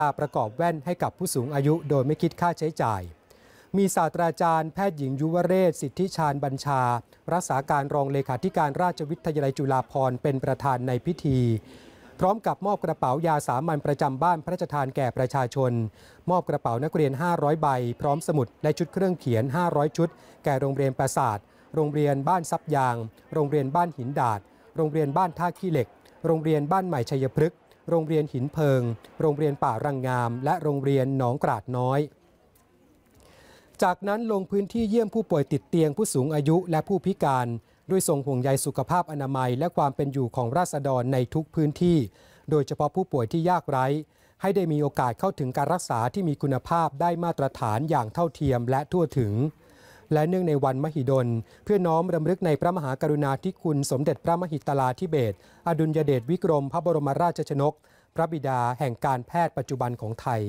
ประกอบแว่นให้กับผู้สูงอายุโดยไม่คิดค่าใช้จ่ายมีศาสตราจารย์แพทย์หญิงยุวเรศสิทธิชาญบัญชารักษาการรองเลขาธิการราชวิทยาลัยจุฬาภรณ์เป็นประธานในพิธีพร้อมกับมอบกระเป๋ายาสามัญประจำบ้านพระราชทานแก่ประชาชนมอบกระเป๋านักเรียน500ใบพร้อมสมุดและชุดเครื่องเขียน500ชุดแก่โรงเรียนปราสาทโรงเรียนบ้านซับยางโรงเรียนบ้านหินดาดโรงเรียนบ้านท่าขี้เหล็กโรงเรียนบ้านใหม่ชัยพฤกษ์โรงเรียนหินเพิงโรงเรียนป่ารังงามและโรงเรียนหนองกราดน้อยจากนั้นลงพื้นที่เยี่ยมผู้ป่วยติดเตียงผู้สูงอายุและผู้พิการด้วยทรงห่วงใยสุขภาพอนามัยและความเป็นอยู่ของราษฎรในทุกพื้นที่โดยเฉพาะผู้ป่วยที่ยากไร้ให้ได้มีโอกาสเข้าถึงการรักษาที่มีคุณภาพได้มาตรฐานอย่างเท่าเทียมและทั่วถึงและเนื่องในวันมหิดลเพื่อน้อมรำลึกในพระมหากรุณาธิคุณสมเด็จพระมหิตลาธิเบศรอดุลยเดชวิกรมพระบรมราชชนกพระบิดาแห่งการแพทย์ปัจจุบันของไทย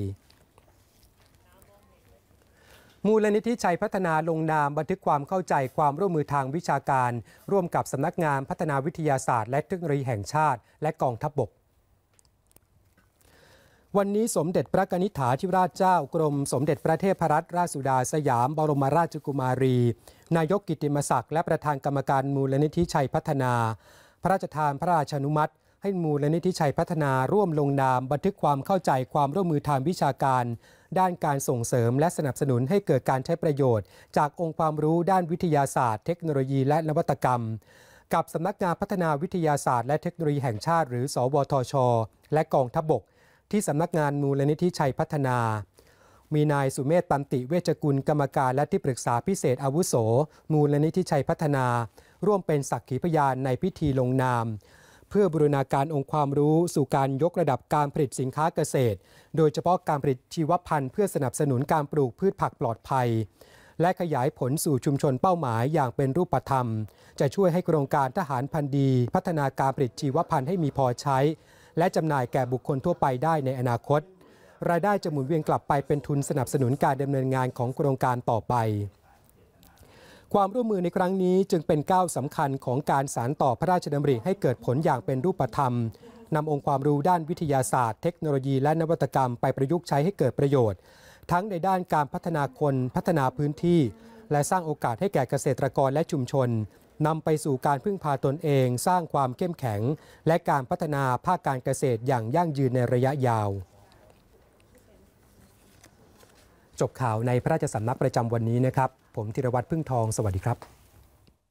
มูลนิธิชัยพัฒนาลงนามบันทึกความเข้าใจความร่วมมือทางวิชาการร่วมกับสำนักงานพัฒนาวิทยาศาสตร์และเทคโนโลยีแห่งชาติและกองทัพบกวันนี้สมเด็จพระกนิษฐาธิราชเจ้ากรมสมเด็จพระเทพรัตนราชสุดาสยามบรมราชกุมารีนายกกิตติมศักดิ์และประธานกรรมการมูลนิธิชัยพัฒนาพระราชทานพระราชานุมัติให้มูลนิธิชัยพัฒนาร่วมลงนามบันทึกความเข้าใจความร่วมมือทางวิชาการด้านการส่งเสริมและสนับสนุนให้เกิดการใช้ประโยชน์จากองค์ความรู้ด้านวิทยาศาสตร์เทคโนโลยีและนวัตกรรมกับสำนักงานพัฒนาวิทยาศาสตร์และเทคโนโลยีแห่งชาติหรือสวทช.และกองทัพบกที่สำนักงานมูลนิธิชัยพัฒนามีนายสุเมธ ตันติเวชกุลกรรมการและที่ปรึกษาพิเศษอาวุโสมูลนิธิชัยพัฒนาร่วมเป็นสักขีพยานในพิธีลงนามเพื่อบูรณาการองค์ความรู้สู่การยกระดับการผลิตสินค้าเกษตรโดยเฉพาะการผลิตชีวพันธุ์เพื่อสนับสนุนการปลูกพืชผักปลอดภัยและขยายผลสู่ชุมชนเป้าหมายอย่างเป็นรูปธรรมจะช่วยให้โครงการทหารพันธุ์ดีพัฒนาการผลิตชีวพันธุ์ให้มีพอใช้และจำหน่ายแก่บุคคลทั่วไปได้ในอนาคตรายได้จะหมุนเวียนกลับไปเป็นทุนสนับสนุนการดำเนินงานของโครงการต่อไปความร่วมมือในครั้งนี้จึงเป็นก้าวสำคัญของการสานต่อพระราชดำริให้เกิดผลอย่างเป็นรูปธรรมนำองค์ความรู้ด้านวิทยาศาสตร์เทคโนโลยีและนวัตกรรมไปประยุกต์ใช้ให้เกิดประโยชน์ทั้งในด้านการพัฒนาคนพัฒนาพื้นที่และสร้างโอกาสให้แก่เกษตรกรและชุมชนนำไปสู่การพึ่งพาตนเองสร้างความเข้มแข็งและการพัฒนาภาคการเกษตรอย่างยั่งยืนในระยะยาวจบข่าวในพระราชสำนักประจำวันนี้นะครับผมธีรวัตรพึ่งทองสวัสดีครับ